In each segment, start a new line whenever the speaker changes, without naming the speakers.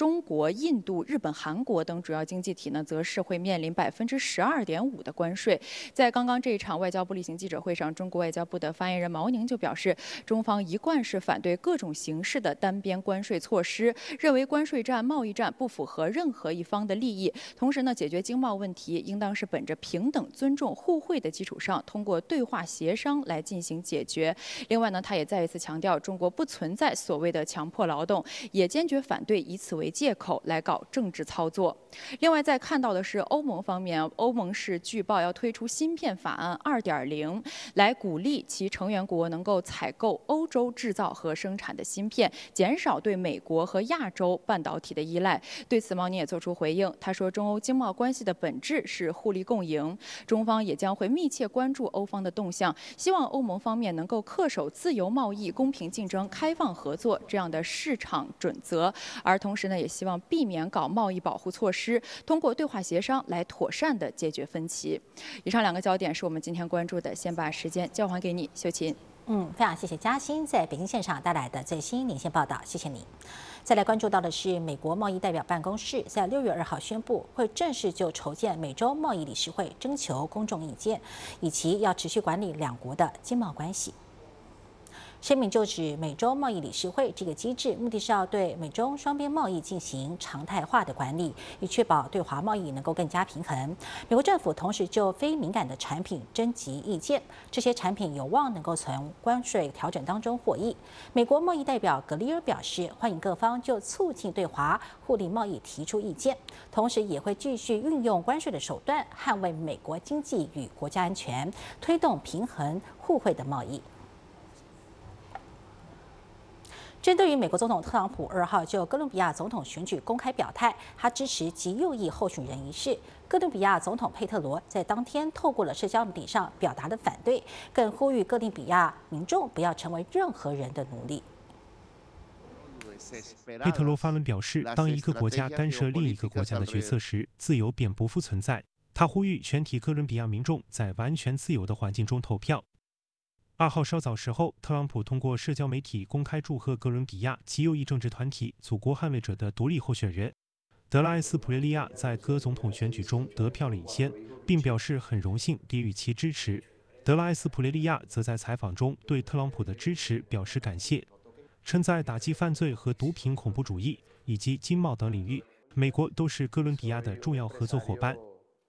中国、印度、日本、韩国等主要经济体呢，则是会面临12.5%的关税。在刚刚这一场外交部例行记者会上，中国外交部的发言人毛宁就表示，中方一贯是反对各种形式的单边关税措施，认为关税战、贸易战不符合任何一方的利益。同时呢，解决经贸问题应当是本着平等、尊重、互惠的基础上，通过对话协商来进行解决。另外呢，他也再一次强调，中国不存在所谓的强迫劳动，也坚决反对以此为借口来搞政治操作。另外，再看到的是欧盟方面，欧盟是据报要推出芯片法案2.0，来鼓励其成员国能够采购欧洲制造和生产的芯片，减少对美国和亚洲半导体的依赖。对此，毛宁也作出回应，他说，中欧经贸关系的本质是互利共赢，中方也将会密切关注欧方的动向，希望欧盟方面能够恪守自由贸易、公平竞争、开放合作这样的市场准则，而同时呢，也希望避免搞贸易保护措施，通过对话协商来妥善的解决分歧。以上2个焦点是我们今天关注的，先把时间交还给你，秀琴。
非常谢谢嘉欣在北京现场带来的最新连线报道，谢谢你。再来关注到的是，美国贸易代表办公室在6月2号宣布，会正式就筹建美洲贸易理事会征求公众意见，以及要持续管理两国的经贸关系。声明就指，美洲贸易理事会这个机制，目的是要对美中双边贸易进行常态化的管理，以确保对华贸易能够更加平衡。美国政府同时就非敏感的产品征集意见，这些产品有望能够从关税调整当中获益。美国贸易代表格里尔表示，欢迎各方就促进对华互利贸易提出意见，同时也会继续运用关税的手段，捍卫美国经济与国家安全，推动平衡互惠的贸易。针对于美国总统特朗普2号就哥伦比亚总统选举公开表态，他支持极右翼候选人一事，哥伦比亚总统佩特罗在当天透过了社交媒体上表达了反对，更呼吁哥伦比亚民众不要成为任何人的奴隶。
佩特罗发文表示，当一个国家干涉另一个国家的决策时，自由便不复存在。他呼吁全体哥伦比亚民众在完全自由的环境中投票。2号稍早时候，特朗普通过社交媒体公开祝贺哥伦比亚极右翼政治团体祖国捍卫者的独立候选人德拉埃斯普雷利亚在哥总统选举中得票领先，并表示很荣幸给予其支持。德拉埃斯普雷利亚则在采访中对特朗普的支持表示感谢，称在打击犯罪和毒品、恐怖主义以及经贸等领域，美国都是哥伦比亚的重要合作伙伴。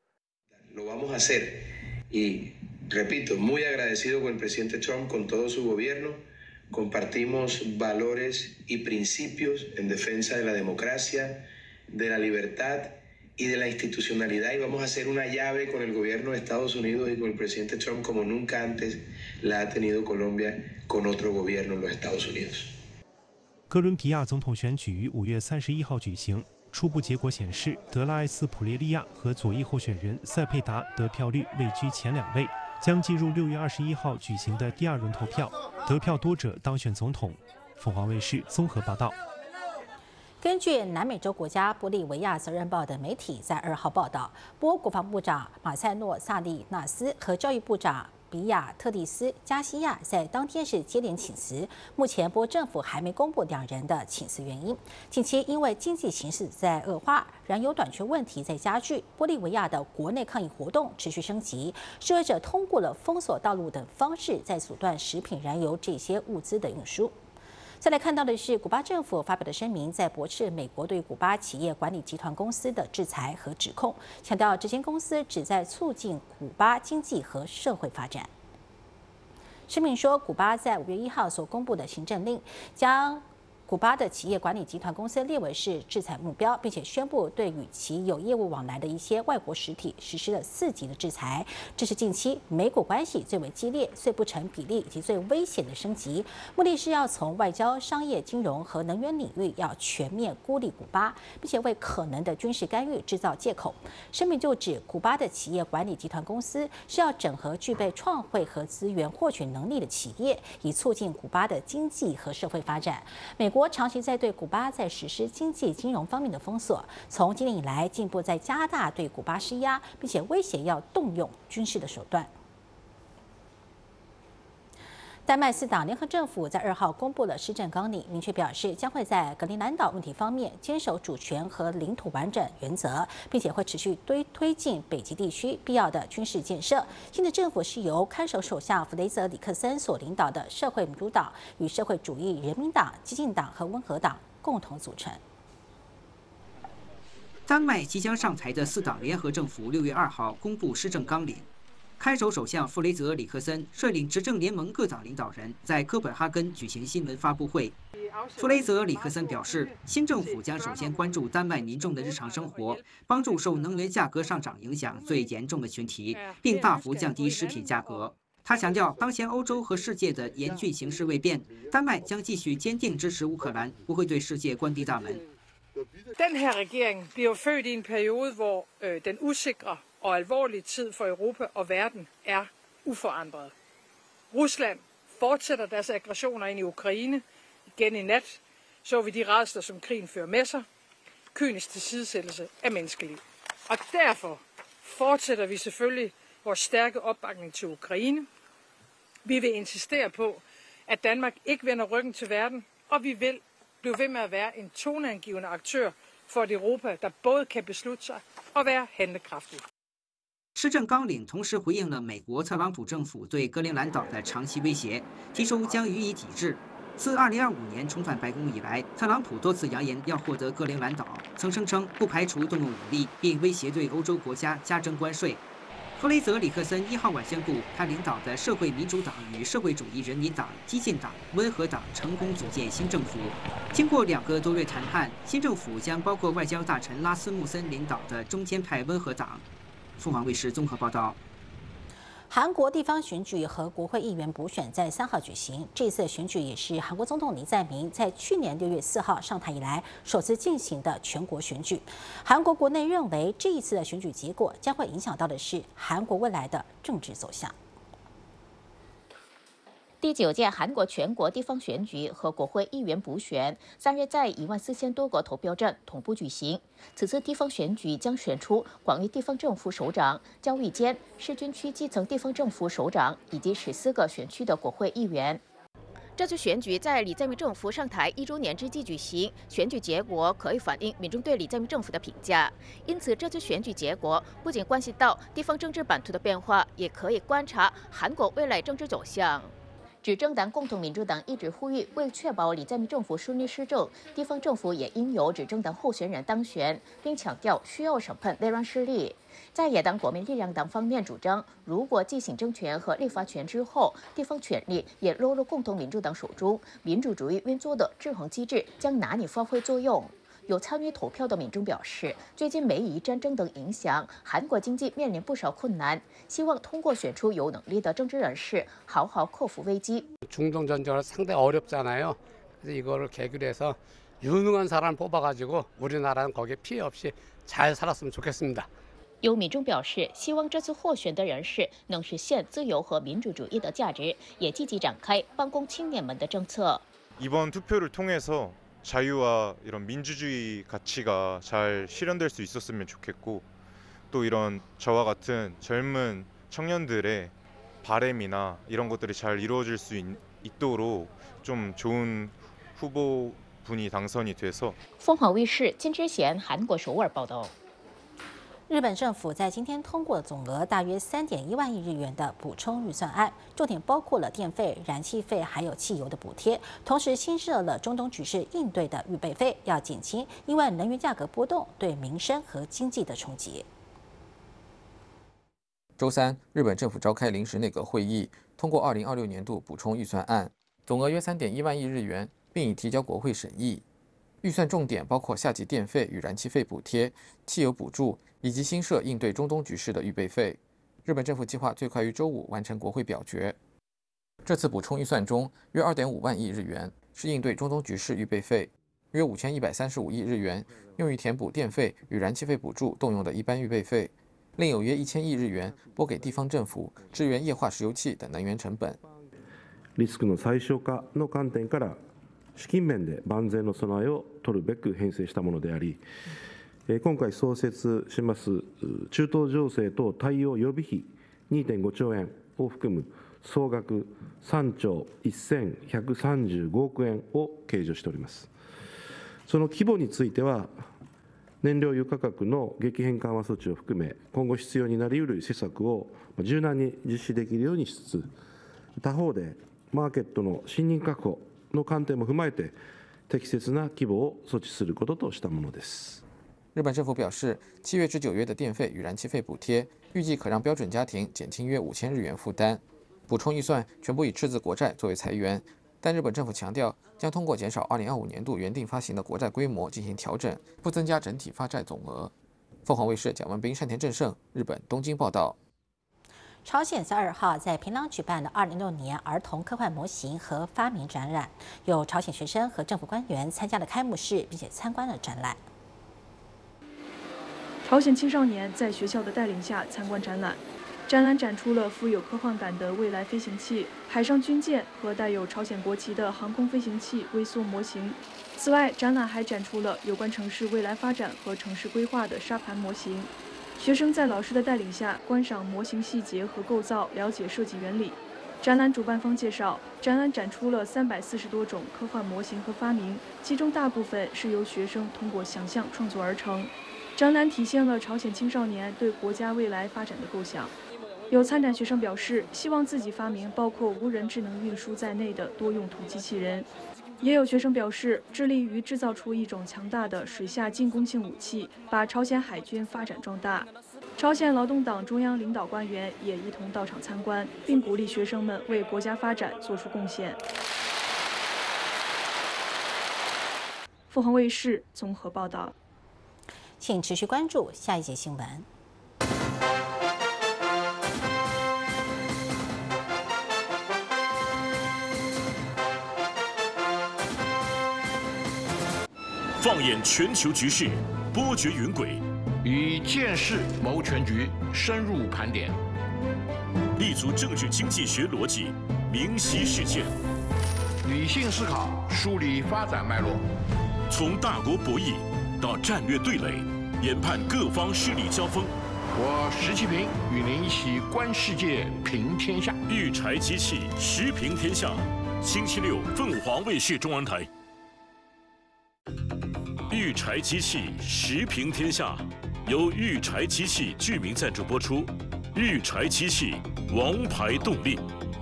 Repito, muy agradecido con el presidente Trump, con todo su gobierno. Compartimos valores y principios en defensa de la democracia, de la libertad y de la institucionalidad. Y vamos a hacer una llave con el gobierno de Estados Unidos y con el presidente Trump como nunca antes la ha tenido Colombia con otro gobierno en los Estados Unidos.
哥伦比亚总统选举于5月31号举行。初步结果显示，德拉埃斯普列利亚和左翼候选人塞佩达得票率位居前2位。将进入6月21号举行的第2轮投票，得票多者当选总统。凤凰卫视综合报道。
根据南美洲国家玻利维亚责任报的媒体在2号报道，波国防部长马塞诺·萨利纳斯和教育部长比亚特蒂斯·加西亚在当天是接连请辞，目前波政府还没公布2人的请辞原因。近期因为经济形势在恶化，燃油短缺问题在加剧，玻利维亚的国内抗议活动持续升级，示威者通过了封锁道路等方式，在阻断食品、燃油这些物资的运输。再来看到的是，古巴政府发表的声明，在驳斥美国对古巴企业管理集团公司的制裁和指控，强调这间公司旨在促进古巴经济和社会发展。声明说，古巴在5月1号所公布的行政令，将古巴的企业管理集团公司列为是制裁目标，并且宣布对与其有业务往来的一些外国实体实施了4级的制裁。这是近期美古关系最为激烈、最不成比例以及最危险的升级，目的是要从外交、商业、金融和能源领域要全面孤立古巴，并且为可能的军事干预制造借口。声明就指，古巴的企业管理集团公司是要整合具备创汇和资源获取能力的企业，以促进古巴的经济和社会发展。美国长期在对古巴在实施经济金融方面的封锁，从今年以来进一步在加大对古巴施压，并且威胁要动用军事的手段。 丹麦4党联合政府在2号公布了施政纲领，明确表示将会在格陵兰岛问题方面坚守主权和领土完整原则，并且会持续推进北极地区必要的军事建设。新的政府是由看守首相弗雷泽·里克森所领导的社会民主党与社会主义人民党、激进党和温和党共同组成。
丹麦即将上台的4党联合政府6月2号公布施政纲领。看守首相弗雷泽·里克森率领执政联盟各党领导人在哥本哈根举行新闻发布会。弗雷泽·里克森表示，新政府将首先关注丹麦民众的日常生活，帮助受能源价格上涨影响最严重的群体，并大幅降低食品价格。他强调，当前欧洲和世界的严峻形势未变，丹麦将继续坚定支持乌克兰，不会对世界关闭大门。
Den her regering bliver født i en periode, hvor den usikre og alvorlige tid for Europa og verden er uforandret. Rusland fortsætter deres aggressioner ind i Ukraine. Igen i nat så vi de rædsler, som krigen fører med sig. Kynisk tilsidesættelse af menneskeliv. Og derfor fortsætter vi selvfølgelig vores stærke opbakning til Ukraine. Vi vil insistere på, at Danmark ikke vender ryggen til verden, og vi vil blive ved med at være en toneangivende aktør for et Europa, der både kan beslutte sig og være handlekraftig。
施政纲领同时回应了美国特朗普政府对格陵兰岛的长期威胁，提出将予以抵制。自2025年重返白宫以来，特朗普多次扬言要获得格陵兰岛，曾声称不排除动用武力，并威胁对欧洲国家加征关税。弗雷泽·里克森1号晚宣布，他领导的社会民主党与社会主义人民党、激进党、温和党成功组建新政府。经过2个多月谈判，新政府将包括外交大臣拉斯穆森领导的中间派温和党。凤凰卫视综合报道。
韩国地方选举和国会议员补选在3号举行，这次选举也是韩国总统李在明在去年6月4号上台以来首次进行的全国选举。韩国国内认为，这一次的选举结果将会影响到的是韩国未来的政治走向。
第9届韩国全国地方选举和国会议员补选3日在14000多个投票站同步举行。此次地方选举将选出广域地方政府首长、教育监、市军区基层地方政府首长以及14个选区的国会议员。这次选举在李在明政府上台1周年之际举行，选举结果可以反映民众对李在明政府的评价。因此，这次选举结果不仅关系到地方政治版图的变化，也可以观察韩国未来政治走向。执政党共同民主党一直呼吁，为确保李在明政府顺利施政，地方政府也应由执政党候选人当选，并强调需要审判内乱势力。在野党国民力量党方面主张，如果继行政权和立法权之后，地方权力也落入共同民主党手中，民主主义运作的制衡机制将难以发挥作用。有参与投票的民众表示，最近美伊战争等影响，韩国经济面临不少困难，希望通过选出有能力的政治人士，好好克服危机。
중동 전쟁은 상당히 어렵잖아요. 그래서 이거를 계기로 해서 유능한 사람 뽑아가지고 우리나라는 거기에 피해 없이 잘 살았으면 좋겠습니다.
有民众表示，希望这次获选的人士能实现自由和民主主义的价值，也积极展开帮工青年们的政策。
이번 투표를 통해서 자유와 이런 민주주의 가치가 잘 실현될 수 있었으면 좋겠고, 또 이런 저와 같은 젊은 청년들의 바램이나 이런 것들이 잘 이루어질 수 있도록 좀 좋은 후보분이 당선이 돼서.
凤凰卫视金智贤韩国首尔报道。
日本政府在今天通过总额大约3.1万亿日元的补充预算案，重点包括了电费、燃气费还有汽油的补贴，同时新设了中东局势应对的预备费，要减轻因为能源价格波动对民生和经济的冲击。
周三，日本政府召开临时内阁会议，通过2026年度补充预算案，总额约3.1万亿日元，并已提交国会审议。预算重点包括夏季电费与燃气费补贴、汽油补助。 以及新设应对中东局势的预备费，日本政府计划最快于周五完成国会表决。这次补充预算中，约2.5万亿日元是应对中东局势预备费，约5135亿日元用于填补电费与燃气费补助动用的一般预备费，另有约1000亿日元拨给地方政府支援液化石油气等能源成本。
リスクの最小化の観点から資金面で万全の備えを取るべく編成したものであり。 今回創設します中東情勢等対応予備費 2.5兆円を含む総額3兆1135億円を計上しております。その規模については、燃料油価格の激変緩和措置を含め、今後必要になりうる施策を柔軟に実施できるようにしつつ、他方でマーケットの信任確保の観点も踏まえて、適切な規模を措置することとしたものです。
日本政府表示，7月至9月的电费与燃气费补贴，预计可让标准家庭减轻约5000日元负担。补充预算全部以赤字国债作为财源，但日本政府强调，将通过减少2025年度原定发行的国债规模进行调整，不增加整体发债总额。凤凰卫视蒋文彬、山田正胜，日本东京报道。
朝鲜在2号在平壤举办的2016年儿童科幻模型和发明展览，有朝鲜学生和政府官员参加了开幕式，并且参观了展览。
朝鲜青少年在学校的带领下参观展览，展览展出了富有科幻感的未来飞行器、海上军舰和带有朝鲜国旗的航空飞行器微缩模型。此外，展览还展出了有关城市未来发展和城市规划的沙盘模型。学生在老师的带领下观赏模型细节和构造，了解设计原理。展览主办方介绍，展览展出了340多种科幻模型和发明，其中大部分是由学生通过想象创作而成。展览体现了朝鲜青少年对国家未来发展的构想。有参展学生表示，希望自己发明包括无人智能运输在内的多用途机器人。也有学生表示，致力于制造出一种强大的水下进攻性武器，把朝鲜海军发展壮大。朝鲜劳动党中央领导官员也一同到场参观，并鼓励学生们为国家发展做出贡献。凤凰卫视综合报道。
请持续关注下一节新闻。
放眼全球局势，波谲云诡，
以见识谋全局，深入盘点，
立足政治经济学逻辑，明晰事件，
理性思考，梳理发展脉络，
从大国博弈到战略对垒，研判各方势力交锋。
我石其平与您一起观世界，评天下。
育柴机器，时评天下。星期六，凤凰卫视中文台。育柴机器，时评天下，由育柴机器剧名赞助播出。育柴机器，王牌动力。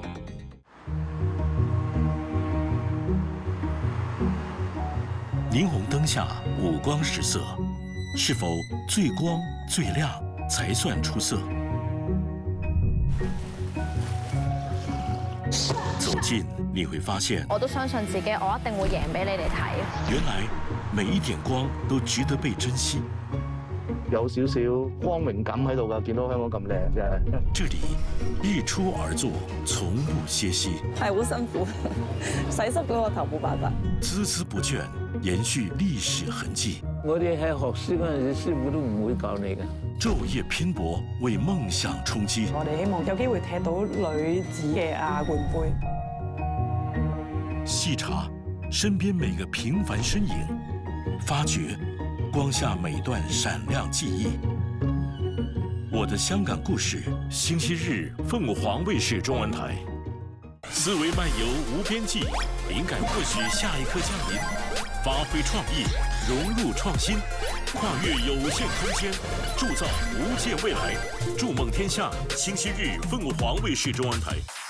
霓虹灯下五光十色，是否最光最亮才算出色？走近你会发现，
我都相信自己，我一定會贏俾你哋睇。
原來每一點光都值得被珍惜。
有少少光榮感喺度㗎，見到香港咁靚真係。
這裡日出而作，從不歇息。
係好辛苦，洗濕咗個頭冇辦法。
孜孜不倦，延續歷史痕跡。
我哋喺學師嗰陣時，師傅都唔會教你㗎。
晝夜拼搏，為夢想衝擊。
我哋希望有機會踢到女子嘅亞冠杯。
細查身邊每個平凡身影，發掘光下每段閃亮記憶。我的香港故事，星期日鳳凰衛視中文台。思維漫遊無邊際，靈感或許下一刻降臨。發揮創意，融入創新，跨越有限空間，鑄造無界未來。築夢天下，星期日鳳凰衛視中文台。